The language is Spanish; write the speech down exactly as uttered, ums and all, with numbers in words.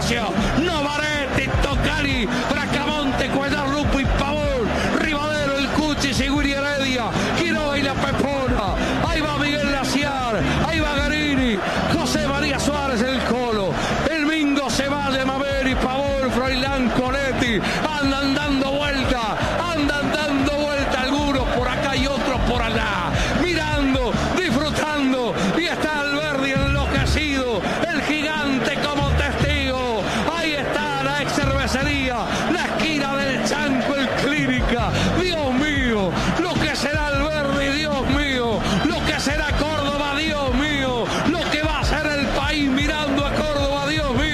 Mauricio, Novaretti, Tocali, Bracamonte, Cuellar, Lupo y Pavón, Rivadero, el Cuchi, Siguri, Heredia, Quiroga y la Pepona. Ahí va Miguel Laciar, ahí va Garini, José María Suárez, el Colo, el Mingo se va de Maveri, Pavón, Froilán, Coletti, andan dando vuelta.